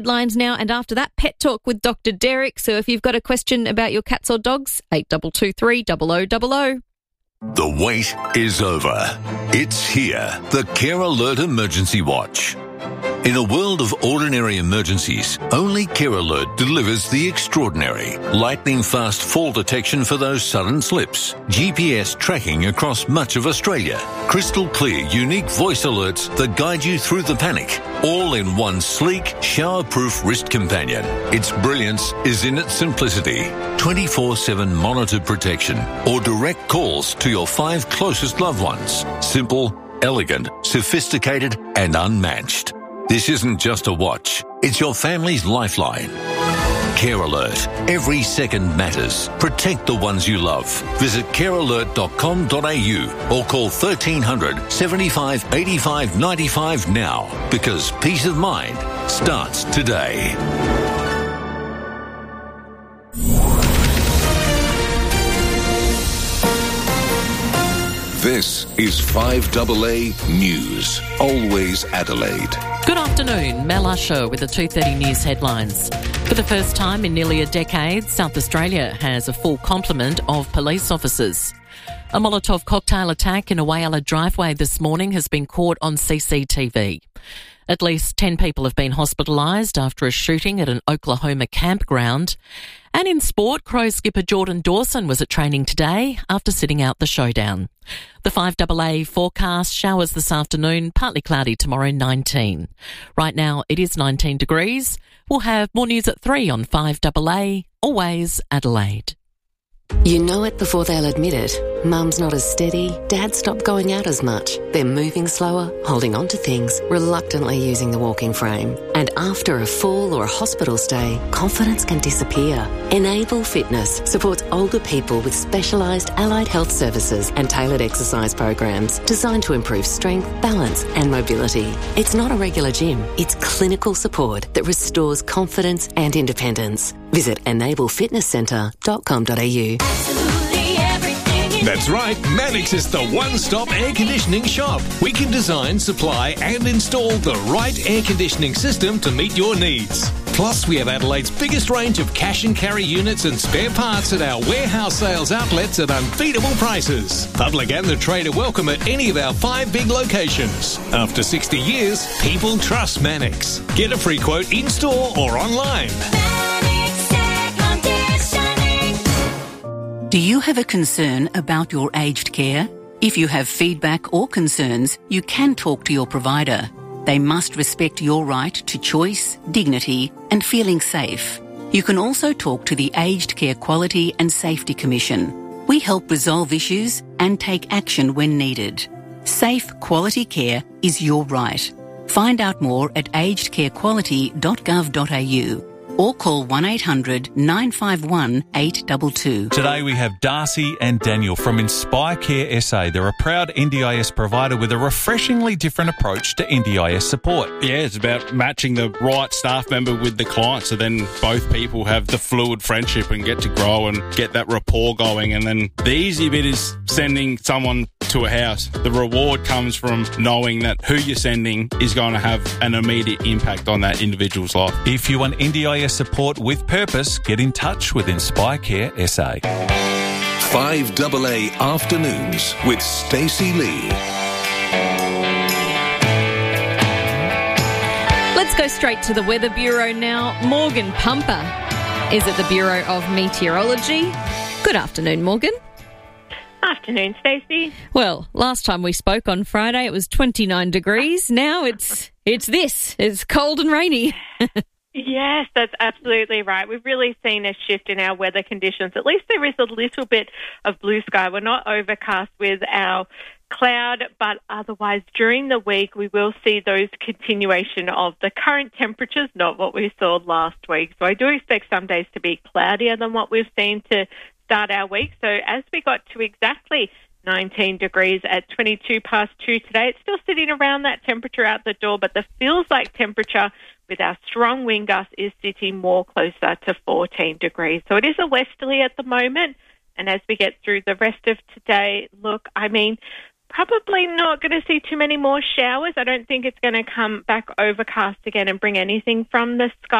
Headlines now, and after that, Pet Talk with Dr. Derek. So if you've got a question about your cats or dogs, 8223 0000. The wait is over. It's here. The Care Alert Emergency Watch. In a world of ordinary emergencies, only Care Alert delivers the extraordinary. Lightning-fast fall detection for those sudden slips. GPS tracking across much of Australia. Crystal clear, unique voice alerts that guide you through the panic. All in one sleek, shower-proof wrist companion. Its brilliance is in its simplicity. 24/7 monitored protection or direct calls to your 5 closest loved ones. Simple, elegant, sophisticated and unmatched. This isn't just a watch, it's your family's lifeline. Care Alert. Every second matters. Protect the ones you love. Visit carealert.com.au or call 1300 75 85 95 now, because peace of mind starts today. This is 5AA News, always Adelaide. Good afternoon, Mel Usher with the 2:30 News headlines. For the first time in nearly a decade, South Australia has a full complement of police officers. A Molotov cocktail attack in a Whyalla driveway this morning has been caught on CCTV. At least 10 people have been hospitalised after a shooting at an Oklahoma campground. And in sport, Crows skipper Jordan Dawson was at training today after sitting out the showdown. The 5AA forecast: showers this afternoon, partly cloudy tomorrow, 19. Right now it is 19 degrees. We'll have more news at 3 on 5AA, always Adelaide. You know it before they'll admit it. Mum's not as steady, Dad stopped going out as much. They're moving slower, holding on to things, reluctantly using the walking frame. And after a fall or a hospital stay, confidence can disappear. Enable Fitness supports older people with specialised allied health services and tailored exercise programs designed to improve strength, balance and mobility. It's not a regular gym, it's clinical support that restores confidence and independence. Visit enablefitnesscentre.com.au. That's right, Mannix is the one-stop air conditioning shop. We can design, supply and install the right air conditioning system to meet your needs. Plus, we have Adelaide's biggest range of cash and carry units and spare parts at our warehouse sales outlets at unbeatable prices. Public and the trade are welcome at any of our 5 big locations. After 60 years, people trust Mannix. Get a free quote in-store or online. Do you have a concern about your aged care? If you have feedback or concerns, you can talk to your provider. They must respect your right to choice, dignity and feeling safe. You can also talk to the Aged Care Quality and Safety Commission. We help resolve issues and take action when needed. Safe, quality care is your right. Find out more at agedcarequality.gov.au. or call 1800 951 822. Today we have Darcy and Daniel from Inspire Care SA. They're a proud NDIS provider with a refreshingly different approach to NDIS support. Yeah, it's about matching the right staff member with the client, so then both people have the fluid friendship and get to grow and get that rapport going. And then the easy bit is sending someone to a house. The reward comes from knowing that who you're sending is going to have an immediate impact on that individual's life. If you want NDIS support with purpose, get in touch with Inspire Care SA. 5AA Afternoons with Stacey Lee. Let's go straight to the Weather Bureau now. Morgan Pumper is at the Bureau of Meteorology. Good afternoon, Morgan. Afternoon, Stacey. Well, last time we spoke on Friday, it was 29 degrees. Now it's cold and rainy. Yes, that's absolutely right. We've really seen a shift in our weather conditions. At least there is a little bit of blue sky. We're not overcast with our cloud, but otherwise during the week we will see those continuation of the current temperatures, not what we saw last week. So I do expect some days to be cloudier than what we've seen to start our week. So as we got to exactly 19 degrees at 22 past 2 today, it's still sitting around that temperature out the door, but the feels like temperature with our strong wind gusts is sitting more closer to 14 degrees. So it is a westerly at the moment. And as we get through the rest of today, look, I mean, Probably not going to see too many more showers. I don't think it's going to come back overcast again and bring anything from the sky.